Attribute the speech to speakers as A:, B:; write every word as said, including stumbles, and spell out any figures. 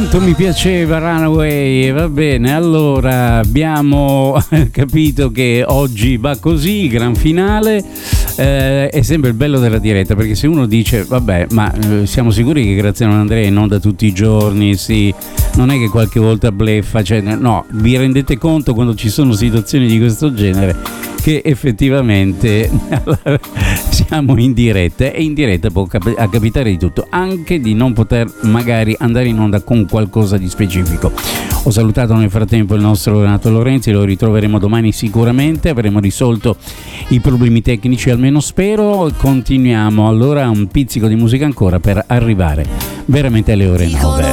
A: Quanto mi piaceva Runaway, va bene, allora abbiamo capito che oggi va così, il gran finale. Eh, è sempre il bello della diretta, perché se uno dice vabbè, ma eh, siamo sicuri che Graziano Andrea non da tutti i giorni, sì, non è che qualche volta bleffa, cioè no, vi rendete conto quando ci sono situazioni di questo genere che effettivamente siamo in diretta, e in diretta può cap- a capitare di tutto, anche di non poter magari andare in onda con qualcosa di specifico. Ho salutato nel frattempo il nostro Renato Lorenzi, lo ritroveremo domani sicuramente, avremo risolto i problemi tecnici, almeno spero. Continuiamo allora un pizzico di musica ancora per arrivare veramente alle ore nove.